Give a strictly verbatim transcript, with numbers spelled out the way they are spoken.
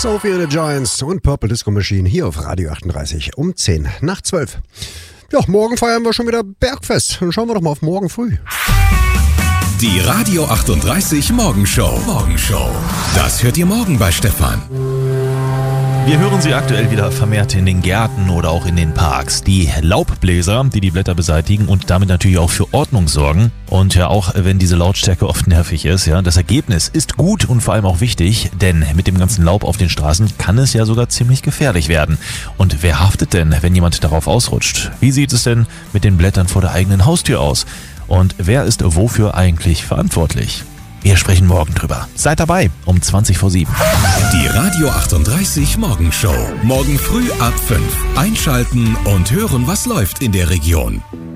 Sophie the Giants und Purple Disco Machine hier auf Radio achtunddreißig um zehn nach zwölf. Ja, morgen feiern wir schon wieder Bergfest. Dann schauen wir doch mal auf morgen früh. Die Radio achtunddreißig Morgenshow. Morgenshow. Das hört ihr morgen bei Stefan. Wir hören sie aktuell wieder vermehrt in den Gärten oder auch in den Parks. Die Laubbläser, die die Blätter beseitigen und damit natürlich auch für Ordnung sorgen. Und ja, auch wenn diese Lautstärke oft nervig ist, ja, das Ergebnis ist gut und vor allem auch wichtig, denn mit dem ganzen Laub auf den Straßen kann es ja sogar ziemlich gefährlich werden. Und wer haftet denn, wenn jemand darauf ausrutscht? Wie sieht es denn mit den Blättern vor der eigenen Haustür aus? Und wer ist wofür eigentlich verantwortlich? Wir sprechen morgen drüber. Seid dabei um zwanzig vor sieben. Die Radio achtunddreißig Morgenshow. Morgen früh ab fünf. Einschalten und hören, was läuft in der Region.